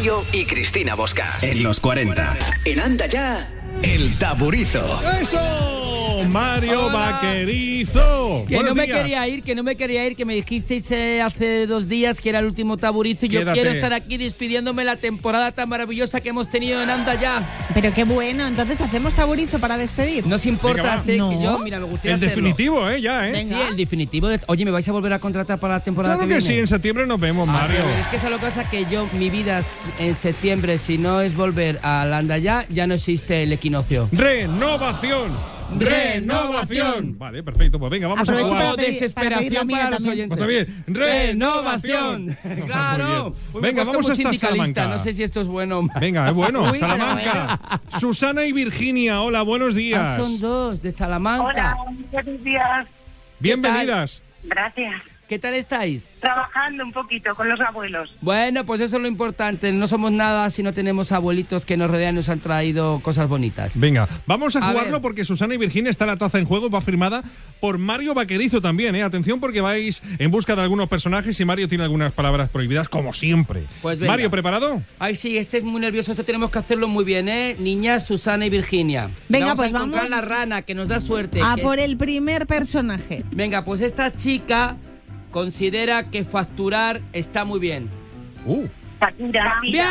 Mayo y Cristina Bosca. En los 40. En Anda Ya, El Taburizo. ¡Eso! Mario Vaquerizo. Que no me quería ir, que me dijisteis hace 2 días que era el último taburizo y yo quiero estar aquí despidiéndome la temporada tan maravillosa que hemos tenido en Anda Ya. Pero qué bueno, entonces hacemos taburizo para despedir. No os importa, sé no. que yo, mira, me gustaría el hacerlo. Definitivo, ya, Sí, el definitivo. Oye, ¿me vais a volver a contratar para la temporada Claro que que viene? sí, en septiembre nos vemos, Mario. Es que esa es la cosa que yo, mi vida en septiembre, si no es volver a Anda Ya, ya no existe el equinoccio. ¡Renovación! Vale, perfecto. Pues venga, vamos Aprovecho a jugar. para Desesperación para los oyentes. Pues también, renovación. Claro. Muy bien. Venga, vamos hasta sindicalista. Salamanca. No sé si esto es bueno o malo. Venga, es bueno. Uy, Salamanca. Susana y Virginia, hola, buenos días. Son 2 de Salamanca. Hola, buenos días. Bienvenidas. Gracias. ¿Qué tal estáis? Trabajando un poquito con los abuelos. Bueno, pues eso es lo importante. No somos nada si no tenemos abuelitos que nos rodean y nos han traído cosas bonitas. Venga, vamos a A jugarlo ver. porque Susana y Virginia está la taza en juego, va firmada por Mario Vaquerizo también, Atención porque vais en busca de algunos personajes y Mario tiene algunas palabras prohibidas, como siempre. Pues venga. Mario, ¿preparado? Ay, sí, este es muy nervioso. Esto tenemos que hacerlo muy bien, ¿eh? Niñas, Susana y Virginia. Venga, vamos pues a encontrar vamos la rana, que nos da suerte. A que por es- el primer personaje. Venga, pues esta chica considera que facturar está muy bien. Shakira. ¡Bien!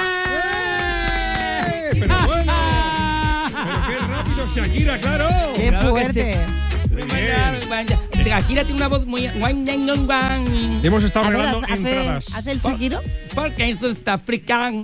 Pero bueno, pero qué rápido Shakira, claro. ¡Qué Claro que fuerte! Bien. Shakira tiene una voz muy... Hemos estado A ver, regalando entradas. ¿Hace el Shakiro? Porque eso está africano.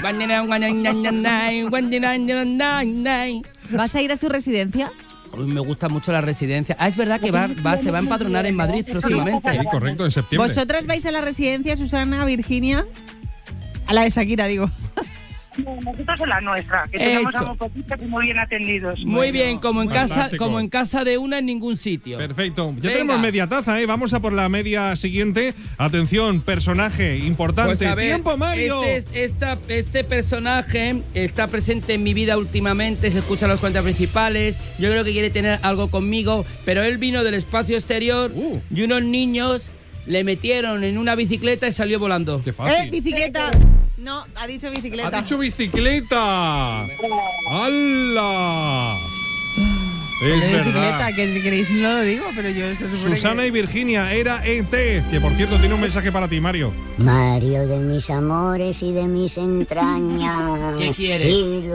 ¿Vas a ir a su residencia? Uy, me gusta mucho la residencia. Es verdad que se va a empadronar en Madrid próximamente. Sí, correcto, en septiembre. ¿Vosotras vais a la residencia, Susana, Virginia? A la de Shakira, digo. Nosotros en la nuestra, que tenemos Eso. a muy poquitos y muy bien atendidos. Muy bien, como en fantástico. casa de una en ningún sitio. Perfecto. Ya Venga. tenemos media taza, Vamos a por la media siguiente. Atención, personaje importante. Pues a ver, ¡Tiempo, Mario! Este personaje está presente en mi vida últimamente, se escucha en los cuentas principales, yo creo que quiere tener algo conmigo, pero él vino del espacio exterior y unos niños le metieron en una bicicleta y salió volando. ¡Qué fácil! Bicicleta. No, ha dicho bicicleta. ¡Ha dicho bicicleta! ¡Hala! Es Bicicleta, verdad. que queréis, no lo digo, pero yo se supone Susana que... y Virginia, era ET, que por cierto tiene un mensaje para ti, Mario. Mario de mis amores y de mis entrañas. ¿Qué quieres?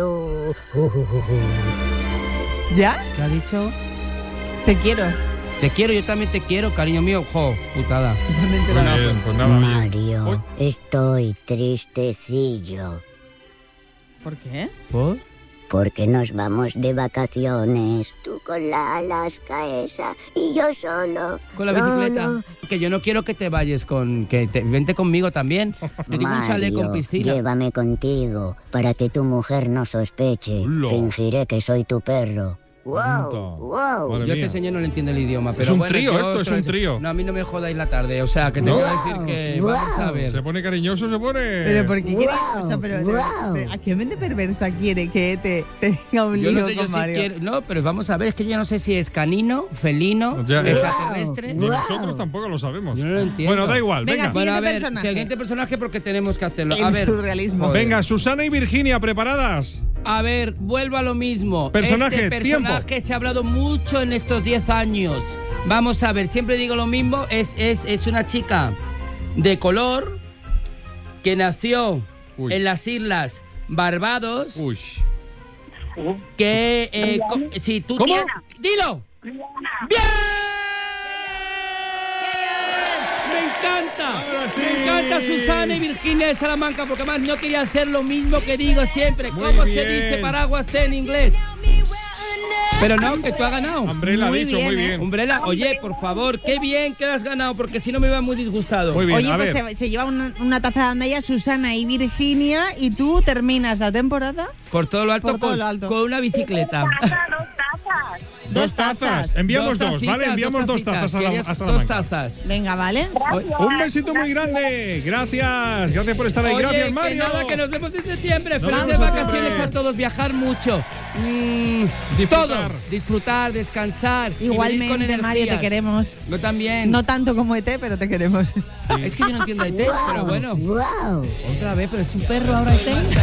¿Ya? ¿Qué ha dicho? Te quiero. Te quiero, yo también te quiero, cariño mío. Jo, putada. Pues nada, oye. Mario, Uy. estoy tristecillo. ¿Por qué? ¿Por? Porque nos vamos de vacaciones. Tú con la Alaska esa y yo solo. Con la bicicleta. Solo. Que yo no quiero que te vayas vente conmigo también. Yo tengo un chalet con Mario, piscina. llévame contigo para que tu mujer no sospeche. Hola. Fingiré que soy tu perro. Anda. ¡Wow! ¡Wow! Madre Yo a mía. este señor no le entiendo el idioma, pero Es un bueno, trío, yo esto es un trío. No, a mí no me jodáis la tarde, o sea, que te No. quiero decir que vamos a ver. Se pone cariñoso, se pone. Pero ¿por qué quiere? Guau, O sea, pero guau. ¿a qué mente perversa quiere que te tenga un Yo lío no sé yo con si Mario? quiero. No, pero vamos a ver, es que yo no sé si es canino, felino, Ya. extraterrestre. Ni nosotros tampoco lo sabemos. Yo no lo entiendo. Bueno, da igual, Venga, venga. sí. Bueno, a ver, personaje. siguiente personaje porque tenemos que hacerlo. El A ver, surrealismo. joder. Venga, Susana y Virginia, ¿preparadas? A ver, vuelvo a lo mismo. Personaje, Este personaje se ha hablado mucho en estos 10 años. Vamos a ver, siempre digo lo mismo. Es una chica de color que nació Uy. en las Islas Barbados. Uy. Que, si tú ¿Cómo? ¡Dilo! ¡Bien! ¡Me encanta! Ahora sí. Me encanta Susana y Virginia de Salamanca, porque además no quería hacer lo mismo que digo siempre. Muy ¿Cómo se bien. dice paraguas en inglés? Pero no, que tú has ganado. Umbrella ha Muy dicho, bien, muy ¿eh? bien. Umbrella, oye, por favor, qué bien que lo has ganado, porque si no me iba muy disgustado. Muy bien, Oye, a pues ver. se lleva una taza de Andaya, Susana y Virginia, y tú terminas la temporada. Por todo lo alto, Por todo lo alto. con una bicicleta. Dos tazas. 2 tazas. Enviamos 2, ¿vale? Enviamos 2 tazas a Querías la 2 tazas. Venga, ¿vale? Un besito muy grande. Gracias. Gracias por estar ahí. Oye, Gracias, que Mario. nada, que nos vemos en septiembre. Nos Felices vemos en vacaciones septiembre. a todos. Viajar mucho. Disfrutar. Todo. Disfrutar, descansar. y venir con Igualmente, Mario, te energías. queremos. Yo también. No tanto como ET, pero te queremos. Es que yo no entiendo ET, pero bueno. Wow. Otra vez, pero es un perro ahora ET.